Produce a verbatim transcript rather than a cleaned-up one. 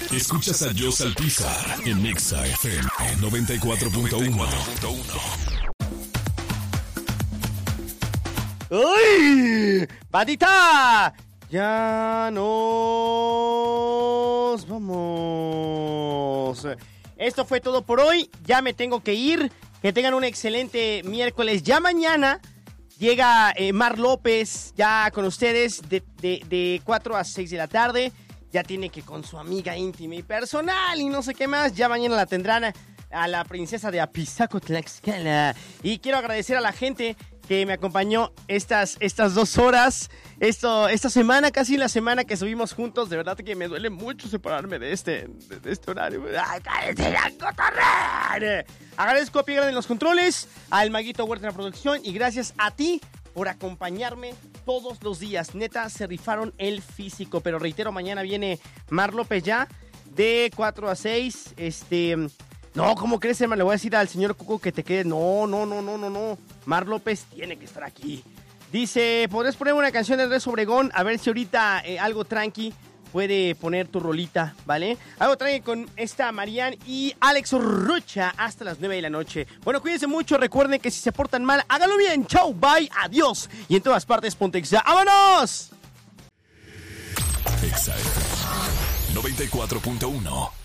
Escuchas a Joe Salpizar en Nexa F M noventa y cuatro punto uno. ¡Uy! ¡Bandita! Ya nos vamos. Esto fue todo por hoy. Ya me tengo que ir. Que tengan un excelente miércoles. Ya mañana llega eh, Mar López ya con ustedes de, de, de cuatro a seis de la tarde. Ya tiene que con su amiga íntima y personal y no sé qué más. Ya mañana la tendrán a la princesa de Apizaco, Tlaxcala. Y quiero agradecer a la gente que me acompañó estas, estas dos horas, esto, esta semana, casi la semana que subimos juntos. De verdad que me duele mucho separarme de este, de, de este horario. ¡Ay, cállate la cotorra! Agradezco a Pie Grande en los controles, al Maguito Huerta en la producción y gracias a ti por acompañarme todos los días. Neta, se rifaron el físico, pero reitero, mañana viene Mar López ya de cuatro a seis. Este... No, ¿cómo crees, hermano? Le voy a decir al señor Cuco que te quede. No, no, no, no, no, no. Mar López tiene que estar aquí. Dice, ¿podrías poner una canción de Andrés Obregón? A ver si ahorita eh, algo tranqui puede poner tu rolita, ¿vale? Algo tranqui con esta Marian y Alex Urrucha hasta las nueve de la noche. Bueno, cuídense mucho. Recuerden que si se portan mal, háganlo bien. Chau, bye, adiós. Y en todas partes, ponte Exa. ¡Vámonos! Exa F M noventa y cuatro punto uno.